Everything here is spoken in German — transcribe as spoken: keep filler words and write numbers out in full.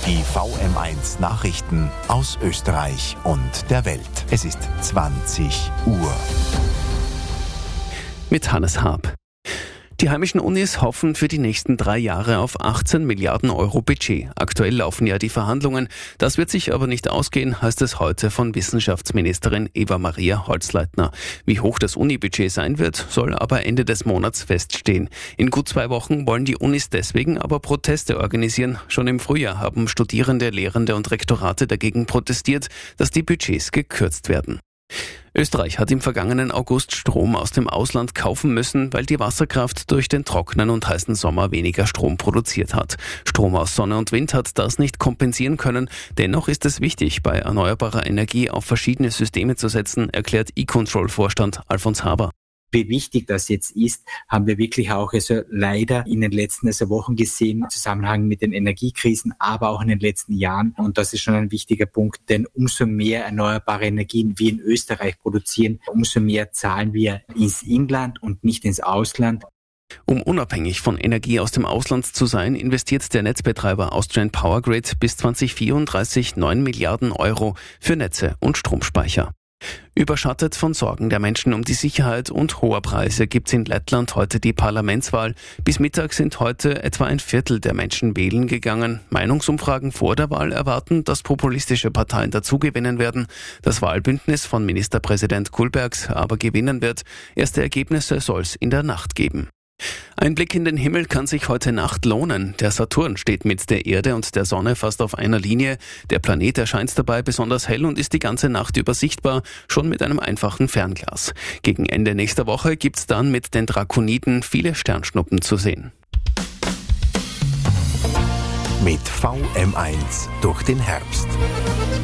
Die V M eins Nachrichten aus Österreich und der Welt. Es ist zwanzig Uhr. Mit Hannes Haab. Die heimischen Unis hoffen für die nächsten drei Jahre auf achtzehn Milliarden Euro Budget. Aktuell laufen ja die Verhandlungen. Das wird sich aber nicht ausgehen, heißt es heute von Wissenschaftsministerin Eva-Maria Holzleitner. Wie hoch das Uni-Budget sein wird, soll aber Ende des Monats feststehen. In gut zwei Wochen wollen die Unis deswegen aber Proteste organisieren. Schon im Frühjahr haben Studierende, Lehrende und Rektorate dagegen protestiert, dass die Budgets gekürzt werden. Österreich hat im vergangenen August Strom aus dem Ausland kaufen müssen, weil die Wasserkraft durch den trockenen und heißen Sommer weniger Strom produziert hat. Strom aus Sonne und Wind hat das nicht kompensieren können. Dennoch ist es wichtig, bei erneuerbarer Energie auf verschiedene Systeme zu setzen, erklärt E-Control-Vorstand Alfons Haber. Wie wichtig das jetzt ist, haben wir wirklich auch also leider in den letzten also Wochen gesehen, im Zusammenhang mit den Energiekrisen, aber auch in den letzten Jahren. Und das ist schon ein wichtiger Punkt, denn umso mehr erneuerbare Energien wir in Österreich produzieren, umso mehr zahlen wir ins Inland und nicht ins Ausland. Um unabhängig von Energie aus dem Ausland zu sein, investiert der Netzbetreiber Austrian Power Grid bis zwanzig vierunddreißig neun Milliarden Euro für Netze und Stromspeicher. Überschattet von Sorgen der Menschen um die Sicherheit und hoher Preise gibt's in Lettland heute die Parlamentswahl. Bis Mittag sind heute etwa ein Viertel der Menschen wählen gegangen. Meinungsumfragen vor der Wahl erwarten, dass populistische Parteien dazugewinnen werden. Das Wahlbündnis von Ministerpräsident Kullbergs aber gewinnen wird. Erste Ergebnisse soll's in der Nacht geben. Ein Blick in den Himmel kann sich heute Nacht lohnen. Der Saturn steht mit der Erde und der Sonne fast auf einer Linie. Der Planet erscheint dabei besonders hell und ist die ganze Nacht über sichtbar, schon mit einem einfachen Fernglas. Gegen Ende nächster Woche gibt's dann mit den Drakoniden viele Sternschnuppen zu sehen. Mit V M eins durch den Herbst.